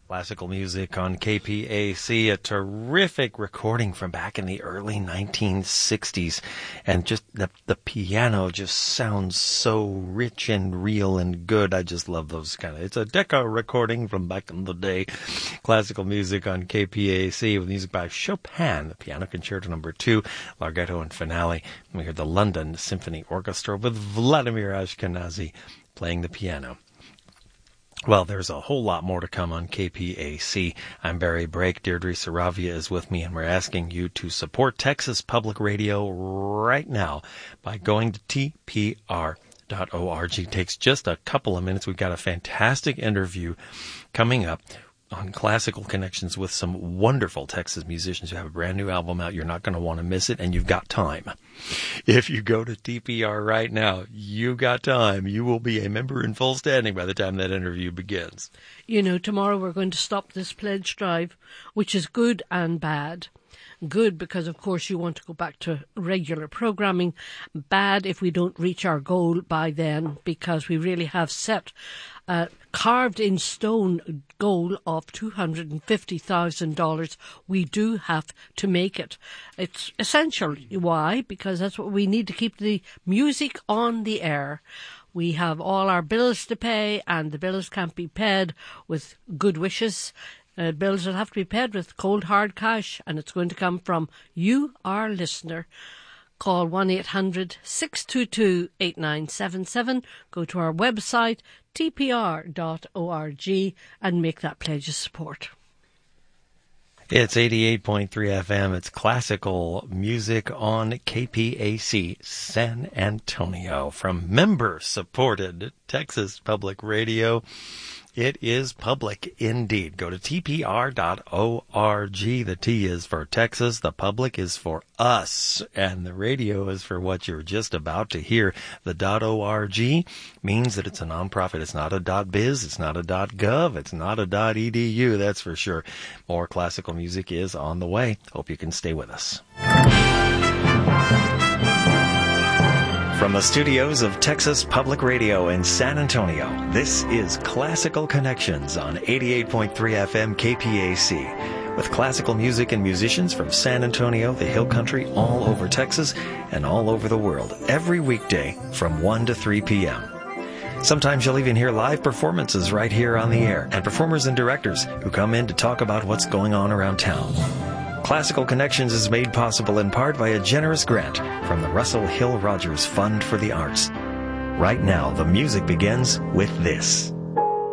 Classical music on KPAC, a terrific recording from back in the early 1960s. And just the piano just sounds so rich and real and good. I just love those it's a Decca recording from back in the day. Classical music on KPAC with music by Chopin, the Piano Concerto No. 2, Larghetto and Finale. We hear the London Symphony Orchestra with Vladimir Ashkenazy playing the piano. Well, there's a whole lot more to come on KPAC. I'm Barry Brake. Deirdre Saravia is with me, and we're asking you to support Texas Public Radio right now by going to tpr.org. It takes just a couple of minutes. We've got a fantastic interview coming up on Classical Connections with some wonderful Texas musicians who have a brand new album out. You're not going to want to miss it, and you've got time. If you go to TPR right now, you've got time. You will be a member in full standing by the time that interview begins. You know, tomorrow we're going to stop this pledge drive, which is good and bad. Good because, of course, you want to go back to regular programming. Bad if we don't reach our goal by then, because we really have set a carved in stone goal of $250,000. We do have to make it. It's essential. Why? Because that's what we need to keep the music on the air. We have all our bills to pay, and the bills can't be paid with good wishes. Bills will have to be paid with cold hard cash, and it's going to come from you, our listener. Call 1-800-622-8977. Go to our website, tpr.org, and make that pledge of support. It's 88.3 FM. It's classical music on KPAC San Antonio from member-supported Texas Public Radio. It is public indeed. Go to tpr.org. The T is for Texas, the public is for us, and the radio is for what you're just about to hear. The .org means that it's a nonprofit. It's not a .biz, it's not a .gov, it's not a .edu, that's for sure. More classical music is on the way. Hope you can stay with us. From the studios of Texas Public Radio in San Antonio, this is Classical Connections on 88.3 FM KPAC, with classical music and musicians from San Antonio, the Hill Country, all over Texas, and all over the world, every weekday from 1 to 3 p.m. Sometimes you'll even hear live performances right here on the air, and performers and directors who come in to talk about what's going on around town. Classical Connections is made possible in part by a generous grant from the Russell Hill Rogers Fund for the Arts. Right now, the music begins with this.